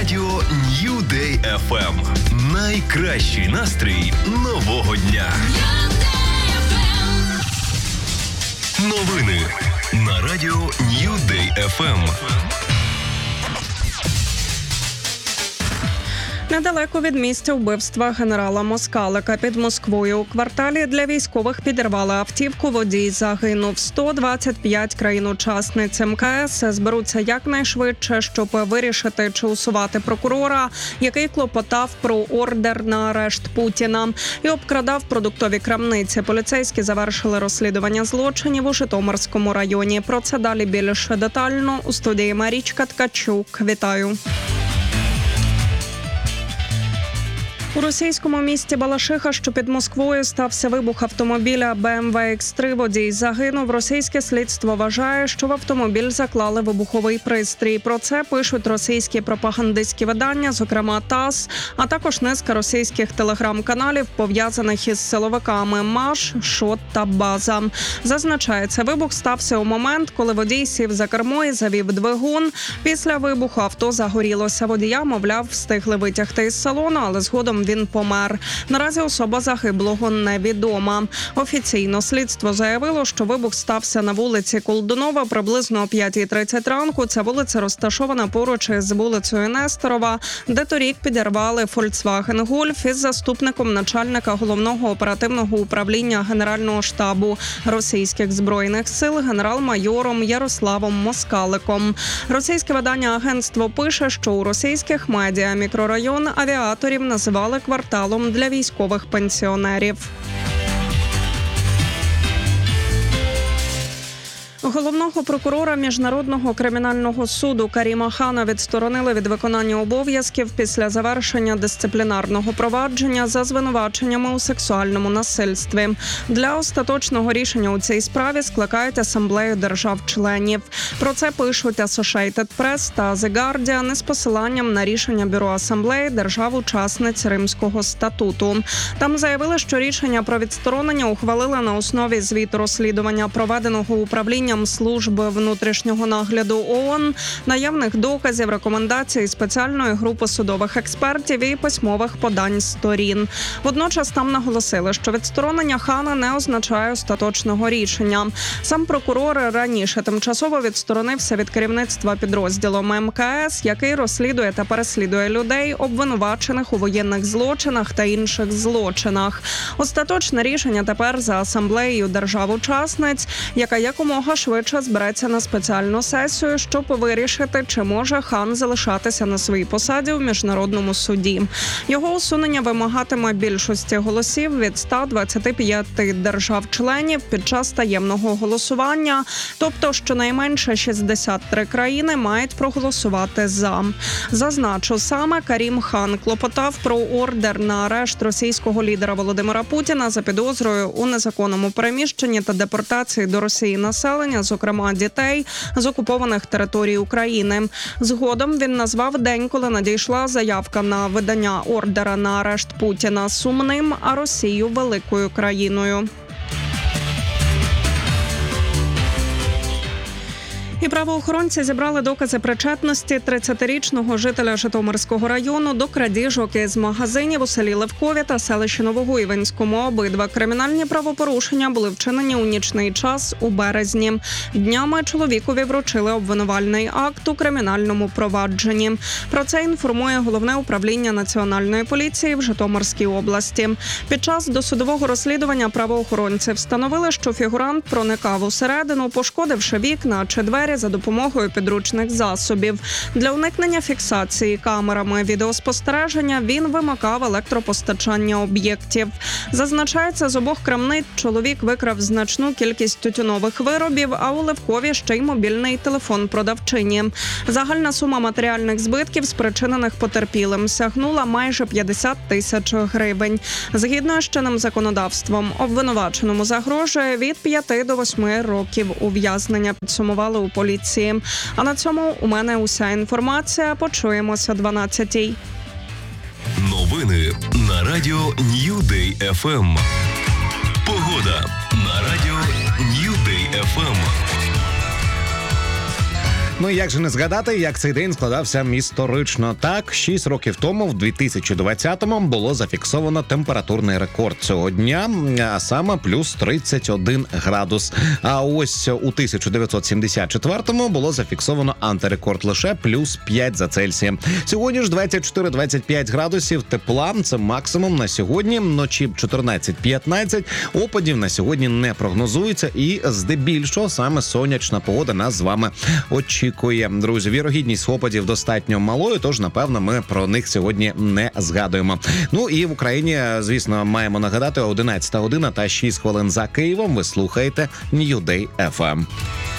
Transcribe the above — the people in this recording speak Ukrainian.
радіо New Day FM. Найкращий настрій нового дня. Новини на радіо New Day FM. Недалеко від місця вбивства генерала Москалика під Москвою у кварталі для військових підірвали автівку, водій загинув. 125 країн-учасниць МКС зберуться якнайшвидше, щоб вирішити, чи усувати прокурора, який клопотав про ордер на арешт Путіна і обкрадав продуктові крамниці. Поліцейські завершили розслідування злочинів у Житомирському районі. Про це далі більш детально у студії Марічка Ткачук. Вітаю! У російському місті Балашиха, що під Москвою, стався вибух автомобіля BMW X3. Водій загинув. Російське слідство вважає, що в автомобіль заклали вибуховий пристрій. Про це пишуть російські пропагандистські видання, зокрема ТАСС, а також низка російських телеграм-каналів, пов'язаних із силовиками МАШ, ШОТ та База. Зазначається, вибух стався у момент, коли водій сів за кермо і завів двигун. Після вибуху авто загорілося. Водія, мовляв, встигли витягти із салону, але згодом він помер. Наразі особа загиблого невідома. Офіційно слідство заявило, що вибух стався на вулиці Колдунова приблизно о 5:30 ранку. Ця вулиця розташована поруч із вулицею Нестерова, де торік підірвали Volkswagen Golf із заступником начальника головного оперативного управління Генерального штабу російських збройних сил генерал-майором Ярославом Москаликом. Російське видання агентство пише, що у російських медіа мікрорайон авіаторів називали кварталом для військових пенсіонерів. Головного прокурора Міжнародного кримінального суду Каріма Хана відсторонили від виконання обов'язків після завершення дисциплінарного провадження за звинуваченнями у сексуальному насильстві. Для остаточного рішення у цій справі скликають асамблею держав-членів. Про це пишуть Associated Press та The Guardian із посиланням на рішення Бюро асамблеї держав-учасниць Римського статуту. Там заявили, що рішення про відсторонення ухвалили на основі звіту розслідування, проведеного управлінням служби внутрішнього нагляду ООН, наявних доказів, рекомендацій спеціальної групи судових експертів і письмових подань сторін. Водночас там наголосили, що відсторонення Хана не означає остаточного рішення. Сам прокурор раніше тимчасово відсторонився від керівництва підрозділом МКС, який розслідує та переслідує людей, обвинувачених у воєнних злочинах та інших злочинах. Остаточне рішення тепер за асамблеєю держав-учасниць, яка якомога швидше збереться на спеціальну сесію, щоб вирішити, чи може Хан залишатися на своїй посаді в міжнародному суді. Його усунення вимагатиме більшості голосів від 125 держав-членів під час таємного голосування, тобто щонайменше 63 країни мають проголосувати «за». Зазначу, саме Карім Хан клопотав про ордер на арешт російського лідера Володимира Путіна за підозрою у незаконному переміщенні та депортації до Росії населення, зокрема дітей з окупованих територій України. Згодом він назвав день, коли надійшла заявка на видання ордера на арешт Путіна, сумним, а Росію – великою країною. І правоохоронці зібрали докази причетності 30-річного жителя Житомирського району до крадіжок із магазинів у селі Левкові та селищі Новогуйвинському. Обидва кримінальні правопорушення були вчинені у нічний час у березні. Днями чоловікові вручили обвинувальний акт у кримінальному провадженні. Про це інформує Головне управління Національної поліції в Житомирській області. Під час досудового розслідування правоохоронці встановили, що фігурант проникав усередину, пошкодивши вікна чи двері за допомогою підручних засобів. Для уникнення фіксації камерами відеоспостереження він вимикав електропостачання об'єктів. Зазначається, з обох крамниць чоловік викрав значну кількість тютюнових виробів, а у Левкові ще й мобільний телефон продавчині. Загальна сума матеріальних збитків, спричинених потерпілим, сягнула майже 50 тисяч гривень. Згідно з чинним законодавством, обвинуваченому загрожує від 5 до 8 років ув'язнення, підсумували у поліції. А на цьому у мене уся інформація. Почуємося о 12-й. Новини на радіо New Day FM. Погода на радіо New Day FM. Ну і як же не згадати, як цей день складався історично. Так, 6 років тому, в 2020-му, було зафіксовано температурний рекорд цього дня, а саме плюс 31 градус. А ось у 1974-му було зафіксовано антирекорд лише плюс 5 за Цельсієм. Сьогодні ж 24-25 градусів тепла, це максимум на сьогодні. Вночі 14-15, опадів на сьогодні не прогнозується і здебільшого саме сонячна погода нас з вами очікує. Друзі, вірогідність опадів достатньо малою, тож, напевно, ми про них сьогодні не згадуємо. Ну і в Україні, звісно, маємо нагадати, 11 година та 6 хвилин за Києвом. Ви слухаєте New Day FM.